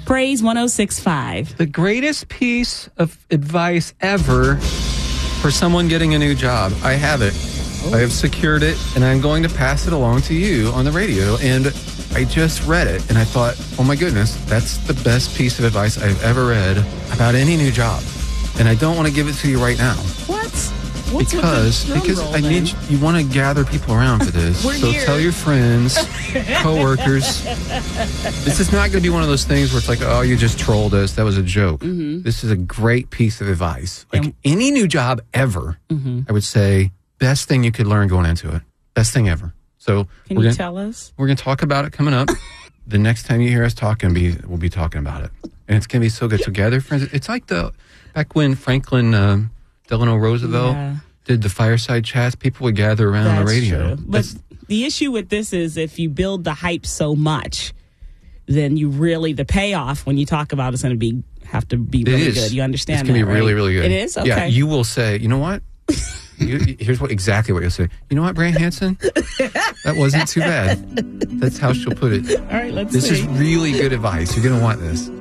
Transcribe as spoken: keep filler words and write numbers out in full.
Praise one oh six point five. The greatest piece of advice ever for someone getting a new job. I have it. Oh. I have secured it, and I'm going to pass it along to you on the radio. And I just read it, and I thought, oh my goodness, that's the best piece of advice I've ever read about any new job. And I don't want to give it to you right now. What? What's because because I then? need you, you want to gather people around for this. We're so here. Tell your friends, coworkers. This is not going to be one of those things where it's like, oh, you just trolled us. That was a joke. Mm-hmm. This is a great piece of advice. Like and, any new job ever, mm-hmm. I would say, best thing you could learn going into it. Best thing ever. So can we're you gonna, tell us? We're going to talk about it coming up. The next time you hear us talking, be we'll be talking about it, and it's going to be so good. So gather friends. It's like the back when Franklin uh, Delano Roosevelt. Yeah. Did the fireside chats, people would gather around That's on the radio. True. But That's, the issue with this is if you build the hype so much, then you really, the payoff when you talk about it's going to be have to be really good. You understand that, It's going to be right? really, really good. It is? Okay. Yeah, you will say, you know what? you, here's what exactly what you'll say. You know what, Brant Hansen? That wasn't too bad. That's how she'll put it. All right, let's this see. This is really good advice. You're going to want this.